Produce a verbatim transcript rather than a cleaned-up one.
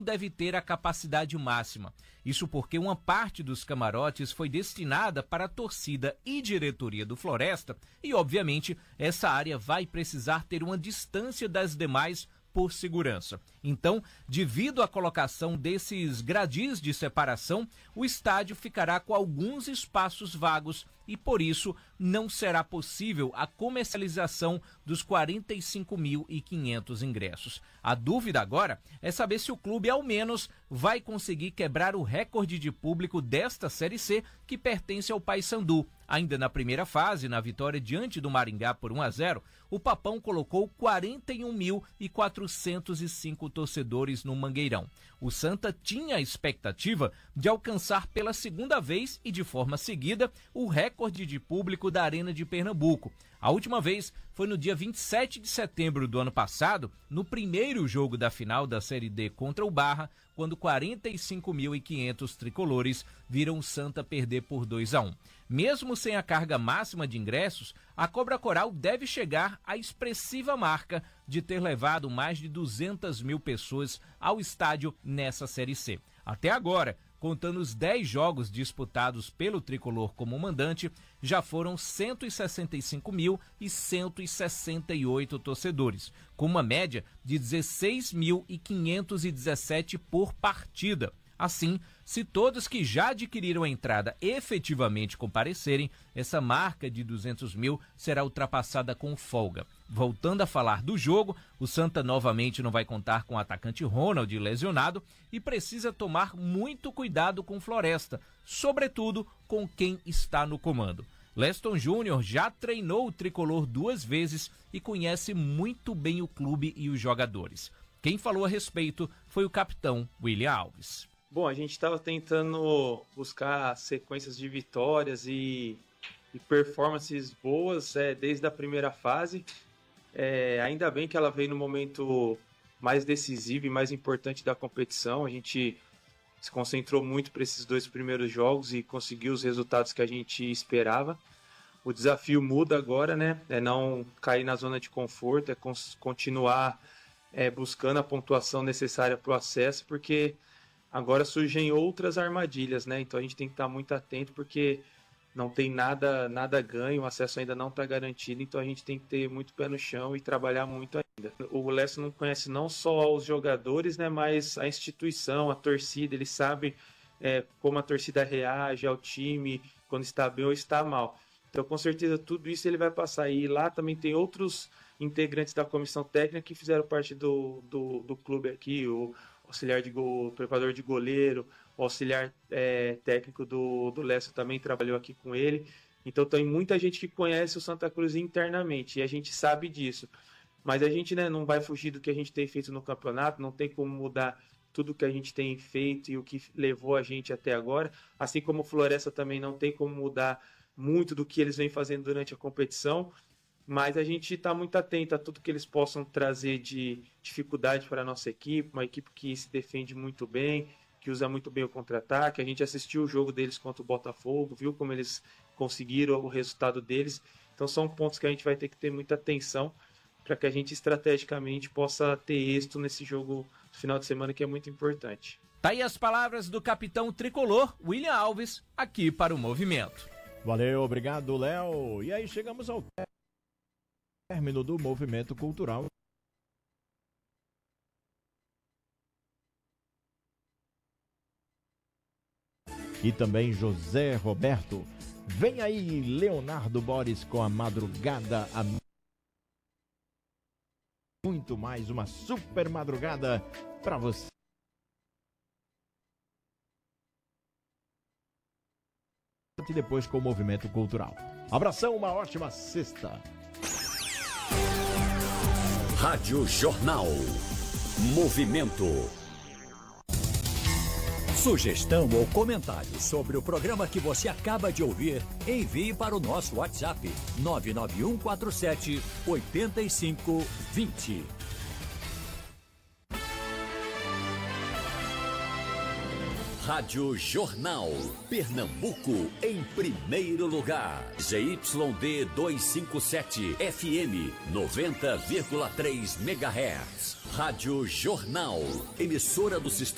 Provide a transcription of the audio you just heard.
deve ter a capacidade máxima. Isso porque uma parte dos camarotes foi destinada para a torcida e diretoria do Floresta e, obviamente, essa área vai precisar ter uma distância das demais por segurança. Então, devido à colocação desses gradis de separação, o estádio ficará com alguns espaços vagos e, por isso, não será possível a comercialização dos quarenta e cinco mil e quinhentos ingressos. A dúvida agora é saber se o clube, ao menos, vai conseguir quebrar o recorde de público desta Série C, que pertence ao Paysandu. Ainda na primeira fase, na vitória diante do Maringá por um a zero, o Papão colocou quarenta e um mil e quatrocentos e cinco torcedores no Mangueirão. O Santa tinha a expectativa de alcançar pela segunda vez e de forma seguida o recorde de público da Arena de Pernambuco. A última vez foi no dia vinte e sete de setembro do ano passado, no primeiro jogo da final da Série D contra o Barra, quando quarenta e cinco mil e quinhentos tricolores viram o Santa perder por dois a um. Mesmo sem a carga máxima de ingressos, a Cobra Coral deve chegar à expressiva marca de ter levado mais de duzentas mil pessoas ao estádio nessa Série C. Até agora, contando os dez jogos disputados pelo tricolor como mandante, já foram cento e sessenta e cinco mil e cento e sessenta e oito torcedores, com uma média de dezesseis mil e quinhentos e dezessete por partida. Assim, se todos que já adquiriram a entrada efetivamente comparecerem, essa marca de duzentos mil será ultrapassada com folga. Voltando a falar do jogo, o Santa novamente não vai contar com o atacante Ronald lesionado e precisa tomar muito cuidado com Floresta, sobretudo com quem está no comando. Leston Júnior já treinou o tricolor duas vezes e conhece muito bem o clube e os jogadores. Quem falou a respeito foi o capitão William Alves. Bom, a gente estava tentando buscar sequências de vitórias e, e performances boas é, desde a primeira fase. É, ainda bem que ela veio no momento mais decisivo e mais importante da competição. A gente se concentrou muito para esses dois primeiros jogos e conseguiu os resultados que a gente esperava. O desafio muda agora, né? É não cair na zona de conforto, é continuar é, buscando a pontuação necessária para o acesso, porque agora surgem outras armadilhas, né? Então a gente tem que estar muito atento, porque não tem nada, nada ganho, o acesso ainda não está garantido, então a gente tem que ter muito pé no chão e trabalhar muito ainda. O Lessa não conhece não só os jogadores, né, mas a instituição, a torcida, ele sabe é, como a torcida reage ao time, quando está bem ou está mal. Então, com certeza, tudo isso ele vai passar. E lá também tem outros integrantes da comissão técnica que fizeram parte do, do, do clube aqui, o auxiliar de gol, o preparador de goleiro, o auxiliar é, técnico do, do Lessa também trabalhou aqui com ele. Então tem muita gente que conhece o Santa Cruz internamente e a gente sabe disso. Mas a gente, né, não vai fugir do que a gente tem feito no campeonato, não tem como mudar tudo que a gente tem feito e o que levou a gente até agora. Assim como o Floresta também não tem como mudar muito do que eles vêm fazendo durante a competição. Mas a gente está muito atento a tudo que eles possam trazer de dificuldade para a nossa equipe, uma equipe que se defende muito bem, que usa muito bem o contra-ataque. A gente assistiu o jogo deles contra o Botafogo, viu como eles conseguiram o resultado deles. Então são pontos que a gente vai ter que ter muita atenção para que a gente estrategicamente possa ter êxito nesse jogo do final de semana, que é muito importante. Tá aí as palavras do capitão tricolor, William Alves, aqui para o Movimento. Valeu, obrigado, Léo. E aí chegamos ao término do Movimento Cultural. E também José Roberto. Vem aí Leonardo Boris com a madrugada. A... Muito mais, uma super madrugada para você. E depois com o Movimento Cultural. Abração, uma ótima sexta. Rádio Jornal. Movimento. Sugestão ou comentário sobre o programa que você acaba de ouvir, envie para o nosso WhatsApp nove nove um quatro sete oito cinco dois zero. Rádio Jornal. Pernambuco em primeiro lugar. Z Y D duzentos e cinquenta e sete F M noventa vírgula três megahertz. Rádio Jornal. Emissora do Sistema